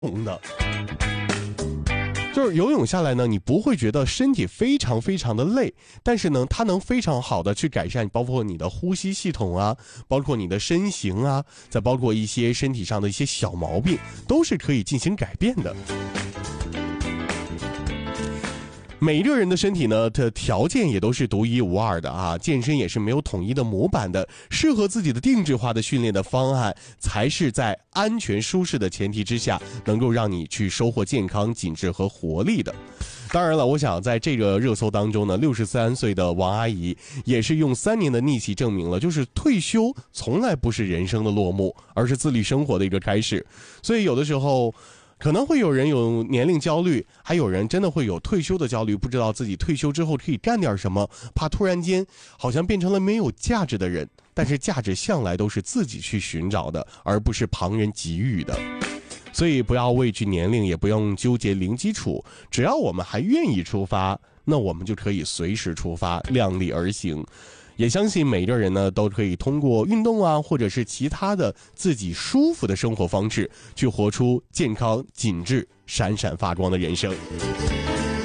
泳的。就是游泳下来呢，你不会觉得身体非常非常的累，但是呢，它能非常好的去改善，包括你的呼吸系统啊，包括你的身形啊，再包括一些身体上的一些小毛病，都是可以进行改变的。每一个人的身体呢的条件也都是独一无二的啊，健身也是没有统一的模板的，适合自己的定制化的训练的方案，才是在安全舒适的前提之下，能够让你去收获健康、紧致和活力的。当然了，我想在这个热搜当中呢，63岁的王阿姨也是用3年的逆袭证明了，就是退休从来不是人生的落幕，而是自律生活的一个开始。所以有的时候可能会有人有年龄焦虑，还有人真的会有退休的焦虑，不知道自己退休之后可以干点什么，怕突然间好像变成了没有价值的人。但是价值向来都是自己去寻找的，而不是旁人给予的。所以不要畏惧年龄，也不用纠结零基础，只要我们还愿意出发，那我们就可以随时出发，量力而行。也相信每个人呢都可以通过运动啊，或者是其他的自己舒服的生活方式，去活出健康、紧致、闪闪发光的人生。